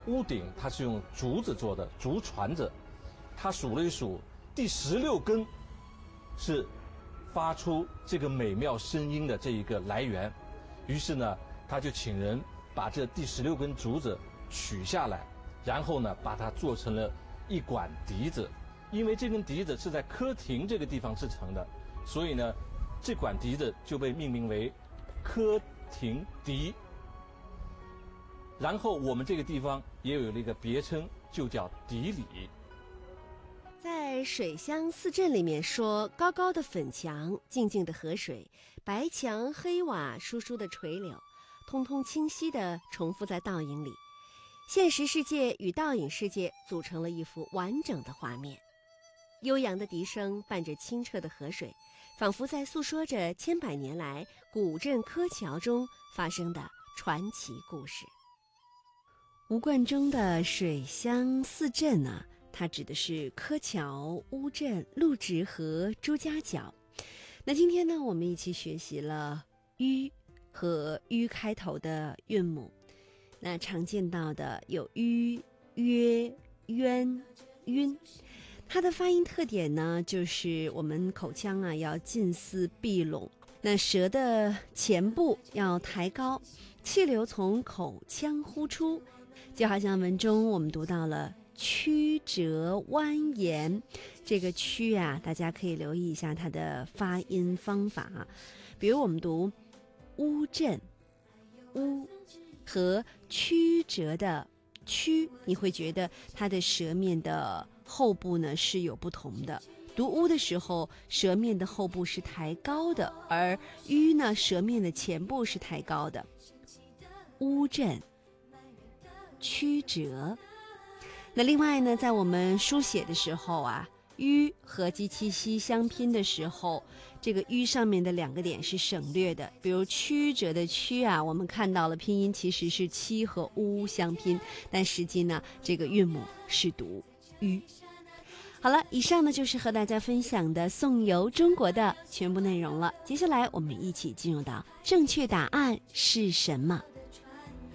屋顶它是用竹子做的，竹船子，他数了一数，第16根是发出这个美妙声音的这一个来源。于是呢，他就请人把这第16根竹子取下来，然后呢，把它做成了一管笛子。因为这根笛子是在科廷这个地方制成的，所以呢，这管笛子就被命名为科廷笛。然后我们这个地方也有了一个别称，就叫笛里。 在水乡四镇里面说，高高的粉墙，静静的河水，白墙黑瓦，疏疏的垂柳，通通清晰地重复在倒影里。现实世界与倒影世界组成了一幅完整的画面。悠扬的笛声伴着清澈的河水，仿佛在诉说着千百年来古镇柯桥中发生的传奇故事。吴冠中的水乡四镇呢，它指的是柯桥、乌镇、陆直和朱家角。那今天呢，我们一起学习了吁和吁开头的韵母。那常见到的有吁、约、渊、晕。它的发音特点呢，就是我们口腔啊要近似闭拢，那舌的前部要抬高，气流从口腔呼出，就好像文中我们读到了曲折蜿蜒，这个曲啊，大家可以留意一下它的发音方法啊。比如我们读乌镇，乌和曲折的曲，你会觉得它的舌面的后部呢是有不同的。读乌的时候，舌面的后部是抬高的，而吁呢，舌面的前部是抬高的。乌镇，曲折。那另外呢，在我们书写的时候啊，吁和鸡七西相拼的时候，这个吁上面的2个点是省略的。比如曲折的曲啊，我们看到了拼音其实是七和乌相拼，但实际呢，这个韵母是读吁。好了，以上呢就是和大家分享的颂游中国的全部内容了。接下来我们一起进入到正确答案是什么。